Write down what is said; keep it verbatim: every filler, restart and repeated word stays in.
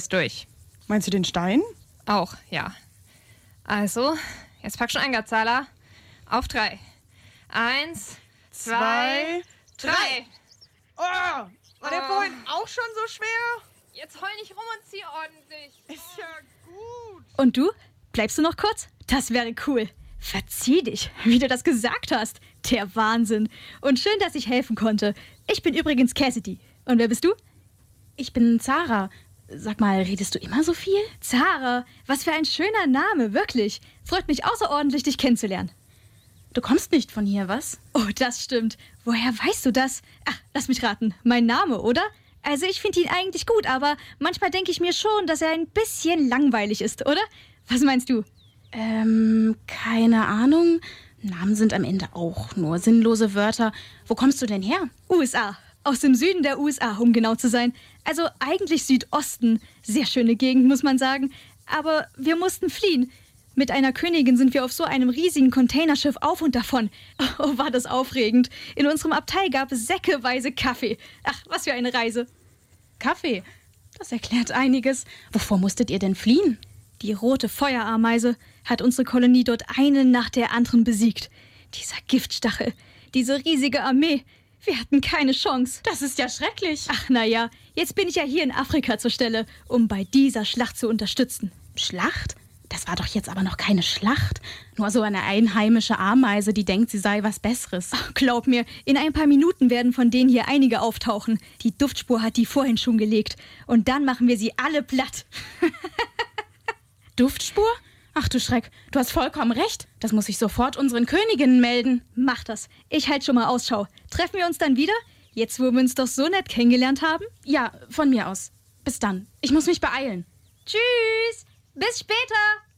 Ist durch. Meinst du den Stein? Auch, ja. Also, jetzt pack schon ein, Gazala. Auf drei. Eins, zwei, drei. Oh, war der Oh. vorhin auch schon so schwer? Jetzt heul nicht rum und zieh ordentlich. Ist ja gut. Und du? Bleibst du noch kurz? Das wäre cool. Verzieh dich, wie du das gesagt hast. Der Wahnsinn. Und schön, dass ich helfen konnte. Ich bin übrigens Cassidy. Und wer bist du? Ich bin Zara. Sag mal, redest du immer so viel? Zara. Was für ein schöner Name, wirklich. Freut mich außerordentlich, dich kennenzulernen. Du kommst nicht von hier, was? Oh, das stimmt. Woher weißt du das? Ach, lass mich raten. Mein Name, oder? Also ich finde ihn eigentlich gut, aber manchmal denke ich mir schon, dass er ein bisschen langweilig ist, oder? Was meinst du? Ähm, keine Ahnung. Namen sind am Ende auch nur sinnlose Wörter. Wo kommst du denn her? U S A. Aus dem Süden der U S A, um genau zu sein. Also eigentlich Südosten. Sehr schöne Gegend, muss man sagen. Aber wir mussten fliehen. Mit einer Königin sind wir auf so einem riesigen Containerschiff auf und davon. Oh, war das aufregend. In unserem Abteil gab es säckeweise Kaffee. Ach, was für eine Reise. Kaffee. Das erklärt einiges. Wovor musstet ihr denn fliehen? Die rote Feuerameise hat unsere Kolonie dort eine nach der anderen besiegt. Dieser Giftstachel, diese riesige Armee. Wir hatten keine Chance. Das ist ja schrecklich. Ach, naja, jetzt bin ich ja hier in Afrika zur Stelle, um bei dieser Schlacht zu unterstützen. Schlacht? Das war doch jetzt aber noch keine Schlacht. Nur so eine einheimische Ameise, die denkt, sie sei was Besseres. Ach, glaub mir, in ein paar Minuten werden von denen hier einige auftauchen. Die Duftspur hat die vorhin schon gelegt. Und dann machen wir sie alle platt. Duftspur? Ach du Schreck, du hast vollkommen recht. Das muss ich sofort unseren Königinnen melden. Mach das. Ich halt schon mal Ausschau. Treffen wir uns dann wieder? Jetzt, wo wir uns doch so nett kennengelernt haben? Ja, von mir aus. Bis dann. Ich muss mich beeilen. Tschüss. Bis später.